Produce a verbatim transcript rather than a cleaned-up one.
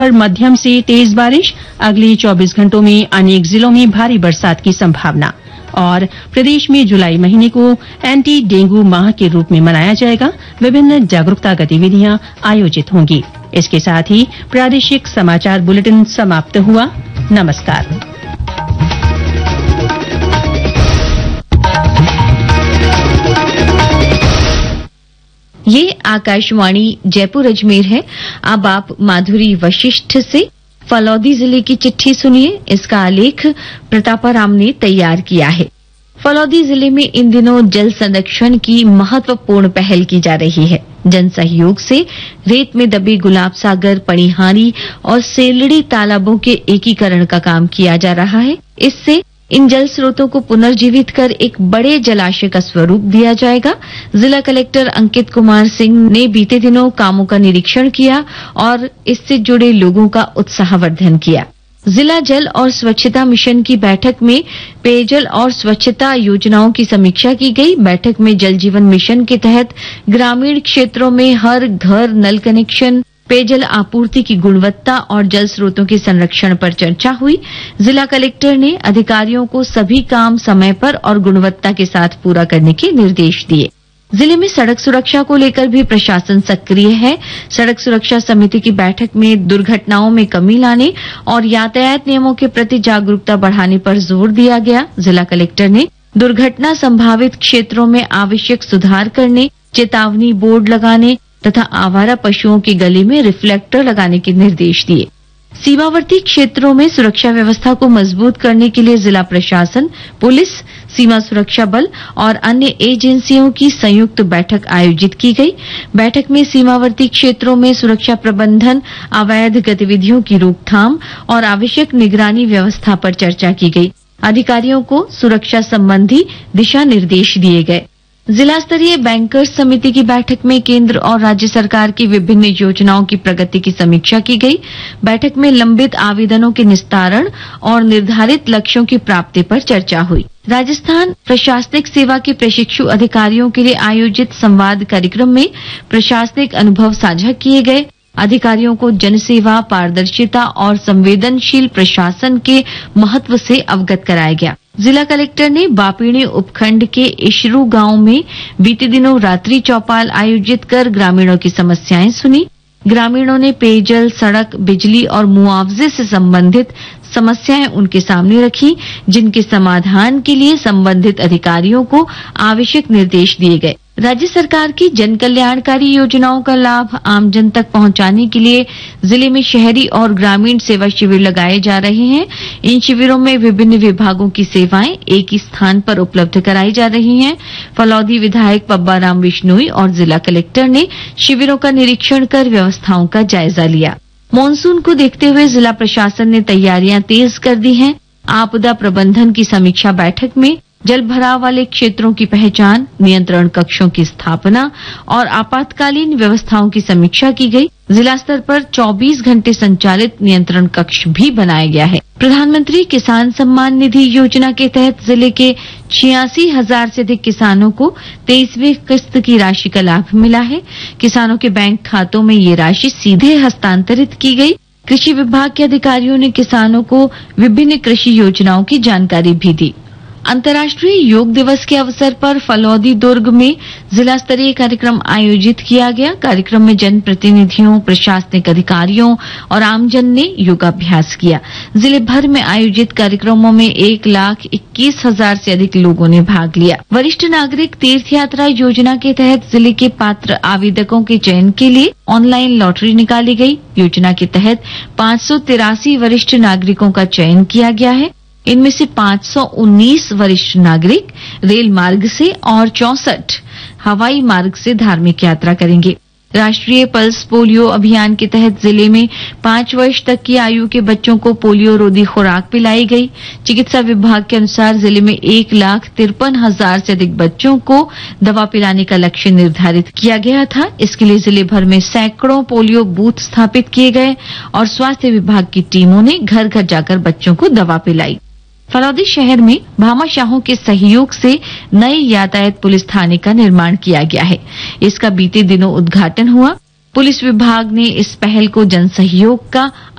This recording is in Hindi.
पर मध्यम से तेज बारिश, अगले चौबीस घंटों में अनेक जिलों में भारी बरसात की संभावना। और प्रदेश में जुलाई महीने को एंटी डेंगू माह के रूप में मनाया जाएगा। विभिन्न जागरूकता गतिविधियां आयोजित होंगी। इसके साथ ही प्रादेशिक समाचार बुलेटिन समाप्त हुआ। नमस्कार। ये आकाशवाणी जयपुर अजमेर है। अब आप माधुरी वशिष्ठ से फलौदी जिले की चिट्ठी सुनिए। इसका आलेख प्रतापाराम ने तैयार किया है। फलौदी जिले में इन दिनों जल संरक्षण की महत्वपूर्ण पहल की जा रही है। जन सहयोग से रेत में दबे गुलाब सागर, पणिहारी और सेलड़ी तालाबों के एकीकरण का काम किया जा रहा है। इससे इन जल स्रोतों को पुनर्जीवित कर एक बड़े जलाशय का स्वरूप दिया जाएगा। जिला कलेक्टर अंकित कुमार सिंह ने बीते दिनों कामों का निरीक्षण किया और इससे जुड़े लोगों का उत्साहवर्धन किया। जिला जल और स्वच्छता मिशन की बैठक में पेयजल और स्वच्छता योजनाओं की समीक्षा की गई। बैठक में जल जीवन मिशन के तहत ग्रामीण क्षेत्रों में हर घर नल कनेक्शन, पेयजल आपूर्ति की गुणवत्ता और जल स्रोतों के संरक्षण पर चर्चा हुई। जिला कलेक्टर ने अधिकारियों को सभी काम समय पर और गुणवत्ता के साथ पूरा करने के निर्देश दिए। जिले में सड़क सुरक्षा को लेकर भी प्रशासन सक्रिय है। सड़क सुरक्षा समिति की बैठक में दुर्घटनाओं में कमी लाने और यातायात नियमों के प्रति जागरूकता बढ़ाने पर जोर दिया गया। जिला कलेक्टर ने दुर्घटना संभावित क्षेत्रों में आवश्यक सुधार करने, चेतावनी बोर्ड लगाने तथा आवारा पशुओं के गले में रिफ्लेक्टर लगाने के निर्देश दिए। सीमावर्ती क्षेत्रों में सुरक्षा व्यवस्था को मजबूत करने के लिए जिला प्रशासन, पुलिस, सीमा सुरक्षा बल और अन्य एजेंसियों की संयुक्त बैठक आयोजित की गई। बैठक में सीमावर्ती क्षेत्रों में सुरक्षा प्रबंधन, अवैध गतिविधियों की रोकथाम और आवश्यक निगरानी व्यवस्था पर चर्चा की गई। अधिकारियों को सुरक्षा संबंधी दिशा निर्देश दिए गए। जिला स्तरीय बैंकर्स समिति की बैठक में केंद्र और राज्य सरकार की विभिन्न योजनाओं की प्रगति की समीक्षा की गई। बैठक में लंबित आवेदनों के निस्तारण और निर्धारित लक्ष्यों की प्राप्ति पर चर्चा हुई। राजस्थान प्रशासनिक सेवा के प्रशिक्षु अधिकारियों के लिए आयोजित संवाद कार्यक्रम में प्रशासनिक अनुभव साझा किए गए। अधिकारियों को जनसेवा, पारदर्शिता और संवेदनशील प्रशासन के महत्व से अवगत कराया गया। जिला कलेक्टर ने बापीणी उपखंड के इशरू गांव में बीते दिनों रात्रि चौपाल आयोजित कर ग्रामीणों की समस्याएं सुनी। ग्रामीणों ने पेयजल, सड़क, बिजली और मुआवजे से संबंधित समस्याएं उनके सामने रखी, जिनके समाधान के लिए संबंधित अधिकारियों को आवश्यक निर्देश दिए गए। राज्य सरकार की जन कल्याणकारी योजनाओं का लाभ आमजन तक पहुंचाने के लिए जिले में शहरी और ग्रामीण सेवा शिविर लगाए जा रहे हैं। इन शिविरों में विभिन्न विभागों की सेवाएं एक ही स्थान पर उपलब्ध कराई जा रही हैं। फलौदी विधायक पब्बाराम बिश्नोई और जिला कलेक्टर ने शिविरों का निरीक्षण कर व्यवस्थाओं का जायजा लिया। मानसून को देखते हुए जिला प्रशासन ने तैयारियां तेज कर दी हैं। आपदा प्रबंधन की समीक्षा बैठक में जल भराव वाले क्षेत्रों की पहचान, नियंत्रण कक्षों की स्थापना और आपातकालीन व्यवस्थाओं की समीक्षा की गई। जिला स्तर पर चौबीस घंटे संचालित नियंत्रण कक्ष भी बनाया गया है। प्रधानमंत्री किसान सम्मान निधि योजना के तहत जिले के छियासी हजार से अधिक किसानों को तेईसवीं किस्त की राशि का लाभ मिला है। किसानों के बैंक खातों में ये राशि सीधे हस्तांतरित की गई। कृषि विभाग के अधिकारियों ने किसानों को विभिन्न कृषि योजनाओं की जानकारी भी दी। अंतर्राष्ट्रीय योग दिवस के अवसर पर फलौदी दुर्ग में जिला स्तरीय कार्यक्रम आयोजित किया गया। कार्यक्रम में जनप्रतिनिधियों, प्रशासनिक अधिकारियों और आमजन ने योगाभ्यास किया। जिले भर में आयोजित कार्यक्रमों में एक लाख इक्कीस हजार से अधिक लोगों ने भाग लिया। वरिष्ठ नागरिक तीर्थ यात्रा योजना के तहत जिले के पात्र आवेदकों के चयन के लिए ऑनलाइन लॉटरी निकाली गई। योजना के तहत पांच सौ तिरासी वरिष्ठ नागरिकों का चयन किया गया है। इनमें से पांच सौ उन्नीस वरिष्ठ नागरिक रेल मार्ग से और चौसठ हवाई मार्ग से धार्मिक यात्रा करेंगे। राष्ट्रीय पल्स पोलियो अभियान के तहत जिले में पांच वर्ष तक की आयु के बच्चों को पोलियो रोधी खुराक पिलाई गई। चिकित्सा विभाग के अनुसार जिले में एक लाख तिरपन हजार से अधिक बच्चों को दवा पिलाने का लक्ष्य निर्धारित किया गया था। इसके लिए जिले भर में सैकड़ों पोलियो बूथ स्थापित किए गए और स्वास्थ्य विभाग की टीमों ने घर घर जाकर बच्चों को दवा पिलाई। फलौदी शहर में भामाशाहों के सहयोग से नए यातायात पुलिस थाने का निर्माण किया गया है। इसका बीते दिनों उद्घाटन हुआ। पुलिस विभाग ने इस पहल को जनसहयोग का